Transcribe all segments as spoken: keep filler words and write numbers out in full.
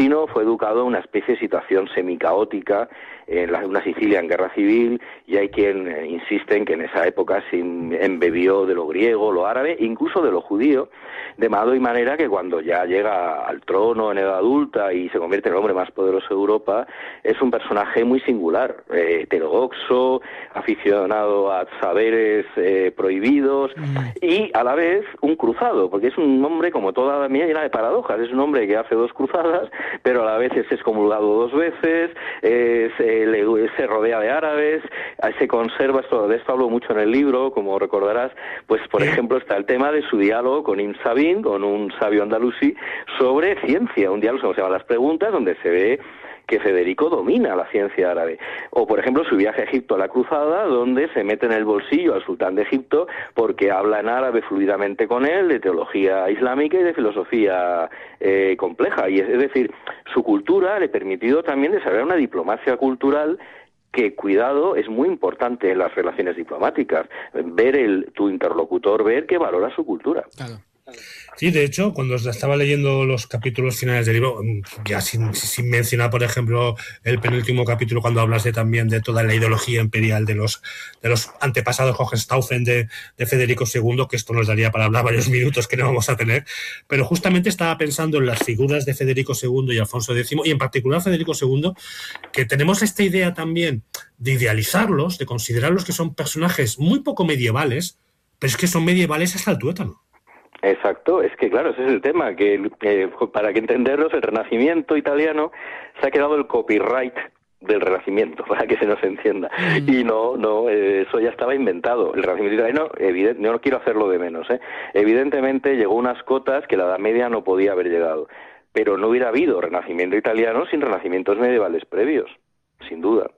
sino fue educado en una especie de situación semicaótica en la, una Sicilia en guerra civil, y hay quien eh, insiste en que en esa época se embebió de lo griego, lo árabe, incluso de lo judío, de modo y manera que cuando ya llega al trono en edad adulta y se convierte en el hombre más poderoso de Europa, es un personaje muy singular, eh, heterodoxo, aficionado a saberes eh, prohibidos, mm. y a la vez un cruzado, porque es un hombre, como toda la mía, llena de paradojas. Es un hombre que hace dos cruzadas, pero a la vez es excomulgado dos veces, es, eh, le, se rodea de árabes, se conserva, esto, de esto hablo mucho en el libro, como recordarás, pues por ejemplo está el tema de su diálogo con Ibn Sabin, con un sabio andalusí, sobre ciencia, un diálogo que se llama Las Preguntas, donde se ve que Federico domina la ciencia árabe. O, por ejemplo, su viaje a Egipto a la cruzada, donde se mete en el bolsillo al sultán de Egipto porque habla en árabe fluidamente con él, de teología islámica y de filosofía eh, compleja. Y es, es decir, su cultura le ha permitido también desarrollar una diplomacia cultural que, cuidado, es muy importante en las relaciones diplomáticas. Ver el, tu interlocutor, ver que valora su cultura. Claro. Sí, de hecho, cuando estaba leyendo los capítulos finales del libro, ya sin, sin mencionar, por ejemplo, el penúltimo capítulo, cuando hablas de, también de toda la ideología imperial de los de los antepasados Hohenstaufen de, de Federico segundo, que esto nos daría para hablar varios minutos que no vamos a tener, pero justamente estaba pensando en las figuras de Federico segundo y Alfonso décimo, y en particular Federico segundo, que tenemos esta idea también de idealizarlos, de considerarlos que son personajes muy poco medievales, pero es que son medievales hasta el tuétano. Exacto, es que claro, ese es el tema, que eh, para que entenderlos, el Renacimiento italiano se ha quedado el copyright del Renacimiento, para que se nos entienda, mm. y no, no, eh, eso ya estaba inventado. El Renacimiento italiano, evident, yo no quiero hacerlo de menos, ¿eh? evidentemente llegó a unas cotas que la Edad Media no podía haber llegado, pero no hubiera habido Renacimiento italiano sin renacimientos medievales previos, sin duda.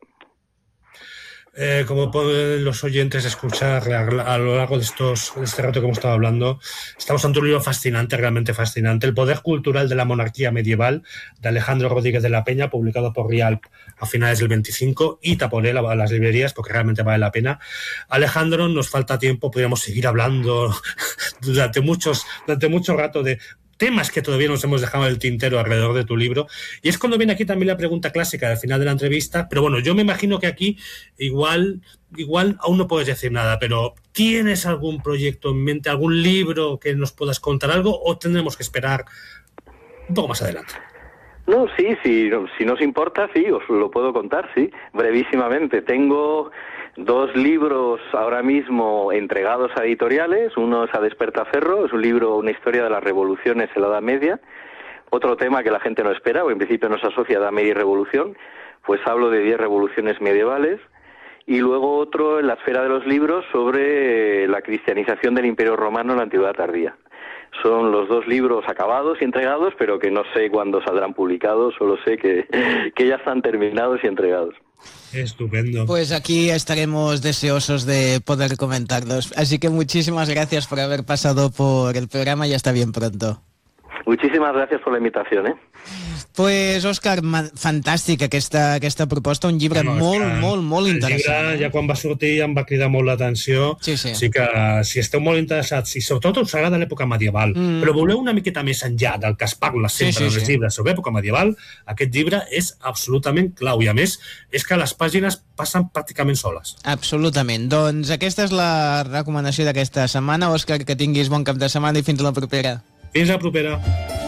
Eh, como pueden los oyentes escuchar a lo largo de, estos, de este rato que hemos estado hablando, estamos ante un libro fascinante, realmente fascinante, El poder cultural de la monarquía medieval, de Alejandro Rodríguez de la Peña, publicado por Rialp a finales del veinticinco, y por él a las librerías, porque realmente vale la pena. Alejandro, nos falta tiempo, podríamos seguir hablando durante, muchos, durante mucho rato de temas que todavía nos hemos dejado en el tintero alrededor de tu libro, y es cuando viene aquí también la pregunta clásica al final de la entrevista, pero bueno, yo me imagino que aquí igual, igual aún no puedes decir nada, pero ¿tienes algún proyecto en mente, algún libro que nos puedas contar algo, o tendremos que esperar un poco más adelante? No, sí, sí, si nos importa, sí, os lo puedo contar, sí, brevísimamente. Tengo dos libros ahora mismo entregados a editoriales. Uno es A Despertaferro, es un libro, una historia de las revoluciones en la Edad Media. Otro tema que la gente no espera, o en principio no se asocia a Edad Media y revolución, pues hablo de diez revoluciones medievales. Y luego otro en la esfera de los libros sobre la cristianización del Imperio Romano en la Antigüedad tardía. Son los dos libros acabados y entregados, pero que no sé cuándo saldrán publicados, solo sé que, que ya están terminados y entregados. Estupendo. Pues aquí estaremos deseosos de poder comentarlos. Así que muchísimas gracias por haber pasado por el programa y hasta bien pronto. Muchísimas gracias por la invitación, ¿eh? Pues, Òscar, fantàstic aquesta, aquesta proposta, un llibre no, molt, que, molt, molt interessant. El llibre, ja quan va sortir, em va cridar molt l'atenció. Sí, sí. Així que, si esteu molt interessats, i sobretot us agrada l'època medieval, mm. però voleu una miqueta més enllà del que es parla sempre sí, sí, en els sí. llibres sobre època medieval, aquest llibre és absolutament clau, i a més, és que les pàgines passen pràcticament soles. Absolutament. Doncs aquesta és la recomanació d'aquesta setmana. Òscar, que tinguis bon cap de setmana i fins a la propera. Fins a la propera.